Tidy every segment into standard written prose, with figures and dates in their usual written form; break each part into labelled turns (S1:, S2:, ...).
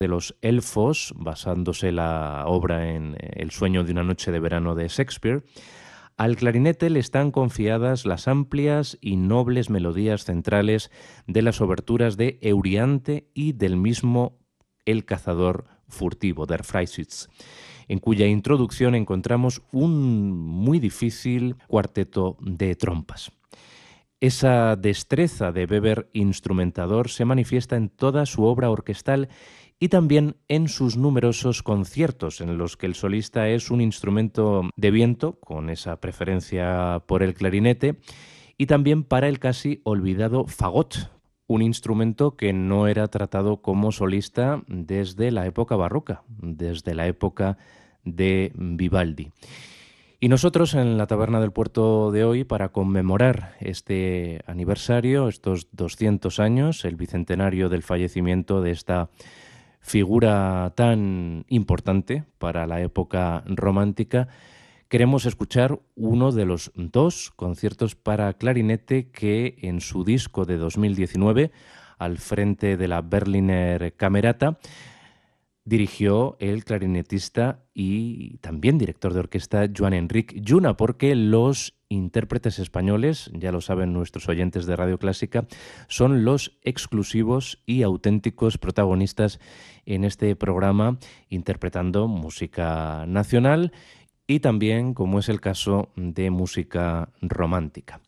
S1: de los elfos, basándose la obra en El sueño de una noche de verano de Shakespeare, al clarinete le están confiadas las amplias y nobles melodías centrales de las oberturas de Euryante y del mismo El cazador furtivo, Der Freischütz, en cuya introducción encontramos un muy difícil cuarteto de trompas. Esa destreza de Weber instrumentador se manifiesta en toda su obra orquestal y también en sus numerosos conciertos, en los que el solista es un instrumento de viento, con esa preferencia por el clarinete, y también para el casi olvidado fagot, un instrumento que no era tratado como solista desde la época barroca, desde la época de Vivaldi. Y nosotros en la Taberna del Puerto de hoy, para conmemorar este aniversario, estos 200 años, el bicentenario del fallecimiento de esta figura tan importante para la época romántica, queremos escuchar uno de los dos conciertos para clarinete que en su disco de 2019, al frente de la Berliner Camerata, dirigió el clarinetista y también director de orquesta Joan Enric Lluna, porque los intérpretes españoles, ya lo saben nuestros oyentes de Radio Clásica, son los exclusivos y auténticos protagonistas en este programa, interpretando música nacional y también, como es el caso, de música romántica.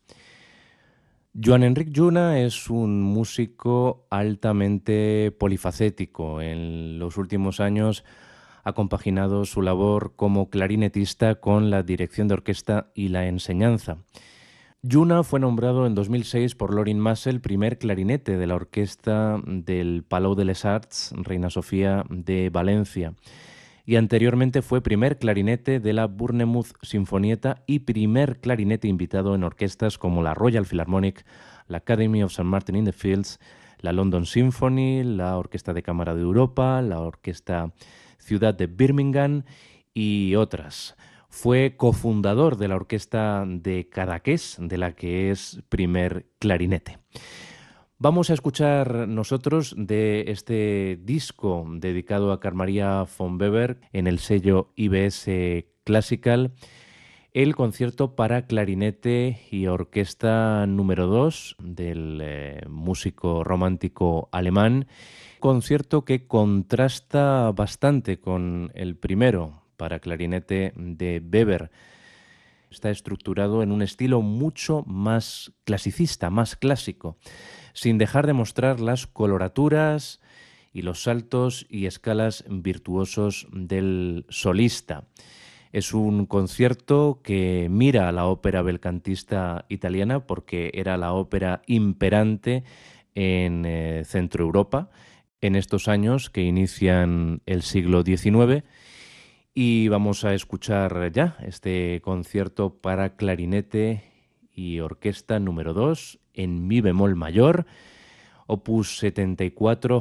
S1: Joan Enric Lluna es un músico altamente polifacético. En los últimos años ha compaginado su labor como clarinetista con la dirección de orquesta y la enseñanza. Lluna fue nombrado en 2006 por Lorin Maazel primer clarinete de la orquesta del Palau de les Arts Reina Sofía de Valencia, y anteriormente fue primer clarinete de la Bournemouth Sinfonietta y primer clarinete invitado en orquestas como la Royal Philharmonic, la Academy of St. Martin in the Fields, la London Symphony, la Orquesta de Cámara de Europa, la Orquesta Ciudad de Birmingham y otras. Fue cofundador de la Orquesta de Cadaqués, de la que es primer clarinete. Vamos a escuchar nosotros de este disco dedicado a Carl Maria von Weber en el sello IBS Classical, el concierto para clarinete y orquesta número 2 del músico romántico alemán, concierto que contrasta bastante con el primero para clarinete de Weber. Está estructurado en un estilo mucho más clasicista, más clásico, sin dejar de mostrar las coloraturas y los saltos y escalas virtuosos del solista. Es un concierto que mira a la ópera belcantista italiana porque era la ópera imperante en Centro Europa en estos años que inician el siglo XIX. Y vamos a escuchar ya este concierto para clarinete y orquesta número 2 en mi bemol mayor, opus 74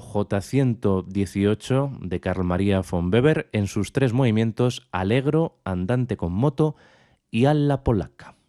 S1: J118 de Carl Maria von Weber en sus tres movimientos allegro, andante con moto y alla polacca.